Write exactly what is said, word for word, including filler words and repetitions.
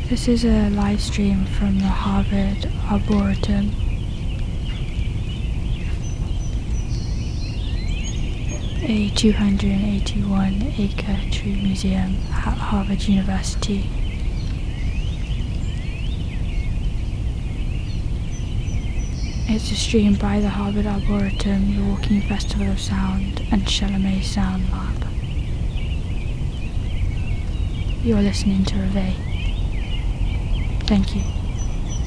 This is a live stream from the Harvard Arboretum. A two hundred eighty-one acre tree museum at Harvard University. It's a stream by the Harvard Arboretum, the Walking Festival of Sound, and Chalamet Sound Lab. You're listening to Reveille. Thank you.